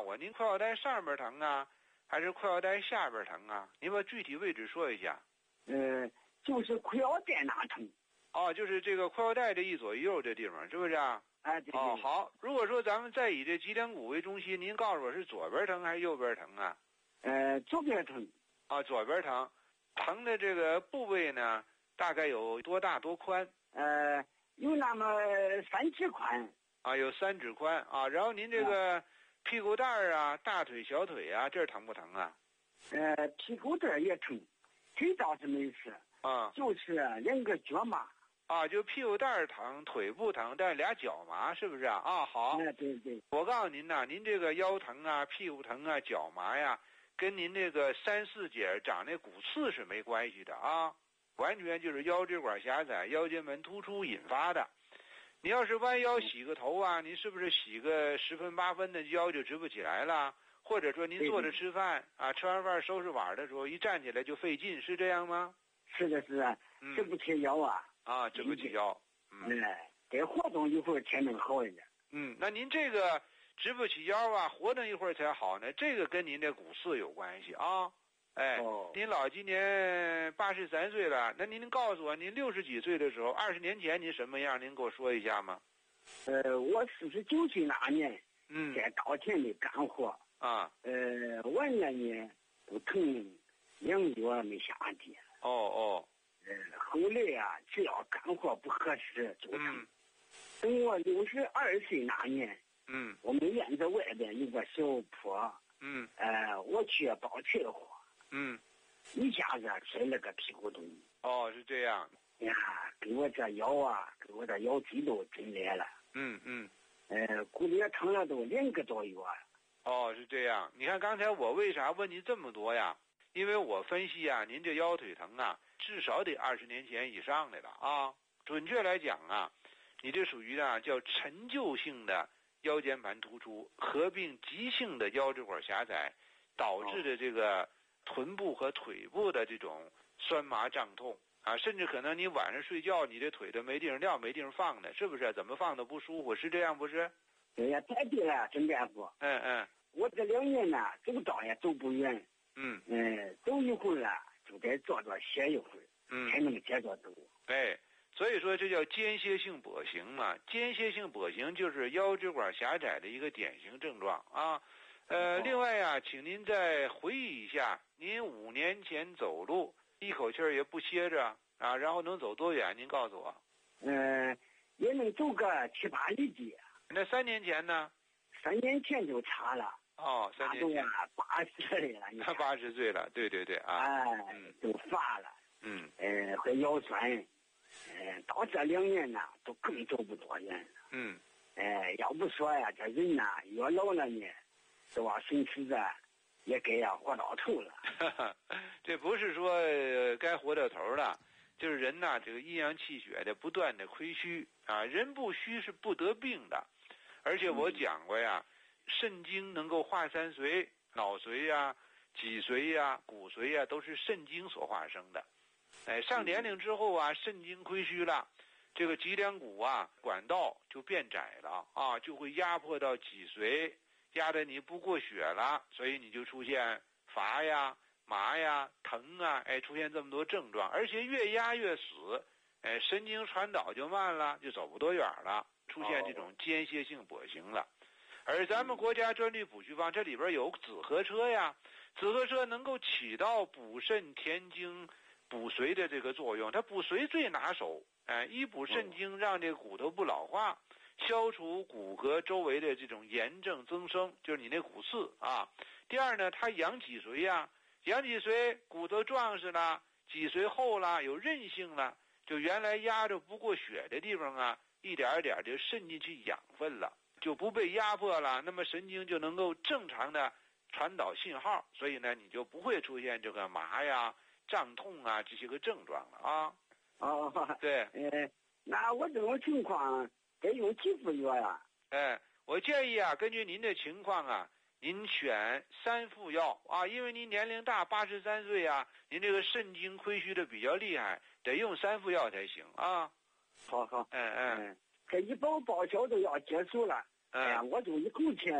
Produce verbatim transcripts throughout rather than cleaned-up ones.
我，您裤腰带上边疼啊，还是裤腰带下边疼啊？您把具体位置说一下。 呃，就是裤腰带那疼。 哦，就是这个裤腰带这一左一右这地方，是不是啊？ 哎，对对。 哦，好。如果说咱们再以这脊梁骨为中心，您告诉我是左边疼还是右边疼啊？ 呃，左边疼。 啊，左边疼，疼的这个部位呢，大概有多大多宽？ 呃，有那么三指宽。 啊，有三指宽啊。然后您这个屁股蛋儿啊、大腿、小腿啊，这儿疼不疼啊？ 呃，屁股蛋儿也疼，腿倒是没事。 啊， 就是两个脚麻。 啊，就屁股蛋儿疼，腿部疼，但是俩脚麻，是不是啊？啊，好。 哎，对对。 我告诉您呐，您这个腰疼啊、屁股疼啊、脚麻呀，跟您这个三四节长那骨刺是没关系的啊，完全就是腰椎管狭窄、腰间盘突出引发的。你要是弯腰洗个头啊，您是不是洗个十分八分的腰就直不起来了？或者说您坐着吃饭啊，吃完饭收拾碗的时候一站起来就费劲，是这样吗？ 是的，是的，直不起腰啊。 啊，直不起腰。 嗯，哎，得活动一会儿才能好一点。 嗯，那您这个直不起腰啊，活动一会儿才好呢，这个跟您这骨刺有关系啊。哎， 哦、 您老今年八十三岁了，那您告诉我，您六十几岁的时候，二十年前您什么样？您给我说一下吗？ 呃，我四十九岁那年， 嗯， 在稻田里干活啊， 呃，完了呢，都疼两个月没下地。 哦哦。 呃，后来啊，只要干活不合适就疼。 嗯、 等我六十二岁那年， 嗯， 我们院子外边有个小坡， 嗯， 呃，我去包柴火， 嗯， 一下子摔了个屁股洞。 哦，是这样。 呀，给我这腰啊，给我这腰椎都震裂了。 嗯嗯。 呃，骨裂疼了都两个多月。 哦，是这样。你看刚才我为啥问你这么多呀？因为我分析啊，您这腰腿疼啊，至少得二十年前以上的了啊。准确来讲啊，你这属于呢叫陈旧性的腰间盘突出合并急性的腰椎管狭窄导致的这个臀部和腿部的这种酸麻胀痛啊，甚至可能你晚上睡觉你这腿都没地方撂没地方放的，是不是？怎么放都不舒服，是这样不是？ 对呀，太对了，陈大夫。 嗯嗯。 我这两年呢，走道也走不远。 嗯。 嗯，走一会儿啊，就得坐着歇一会儿。 嗯。 才能接着走。 哎，所以说这叫间歇性跛行嘛。间歇性跛行就是腰椎管狭窄的一个典型症状啊。呃， 哦、 另外呀、啊，请您再回忆一下，您五年前走路一口气儿也不歇着啊，然后能走多远？您告诉我。 嗯、呃，也能走个七八里地。 那三年前呢？ 三年前就差了。 哦，三年前八十岁了，你看八十岁了，对对对啊。 哎， 嗯， 都乏了。 嗯， 呃，还腰酸。呃，到这两年呢，都更走不多远了。 嗯。 呃，要不说呀，这人呐，越老了呢，是吧？寻思着也该要活到头了。 这不是说、呃、该活到头了，就是人呐，这个阴阳气血的不断的亏虚啊，人不虚是不得病的。而且我讲过呀，嗯、肾经能够化三髓，脑髓呀、脊髓呀、骨髓呀，都是肾经所化生的。哎，上年龄之后啊，肾经亏虚了，这个脊梁骨啊管道就变窄了啊，就会压迫到脊髓，压得你不过血了，所以你就出现乏呀、麻呀、疼啊，哎，出现这么多症状，而且越压越死，哎，神经传导就慢了，就走不多远了，出现这种间歇性跛行了。而咱们国家专利补虚方这里边有紫河车呀，紫河车能够起到补肾填精补髓的这个作用，它补髓最拿手，哎，一补肾精，让这个骨头不老化，消除骨骼周围的这种炎症增生，就是你那骨刺啊。第二呢，它养脊髓呀，养脊髓，骨头壮实了，脊髓厚了，有韧性了，就原来压着不过血的地方啊，一点一点就渗进去养分了，就不被压迫了，那么神经就能够正常的传导信号，所以呢，你就不会出现这个麻呀、胀痛啊这些个症状了啊。 哦， 对， 呃，那我这种情况得用几副药呀？ 哎，我建议啊，根据您的情况啊，您选三副药啊，因为您年龄大，八十三岁啊，您这个肾经亏虚的比较厉害，得用三副药才行啊。 好好， 嗯嗯， 这医保报销都要结束了， 嗯、 哎呀，我就一口气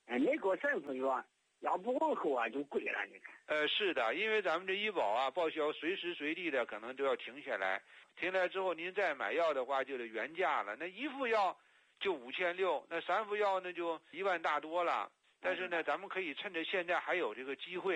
哎，美国政府说，要不往后啊就贵了，你看。 呃，是的，因为咱们这医保啊报销随时随地的可能都要停下来，停下来之后您再买药的话就得原价了，那一副药就五千六，那三副药那就一万大多了。但是呢，咱们可以趁着现在还有这个机会。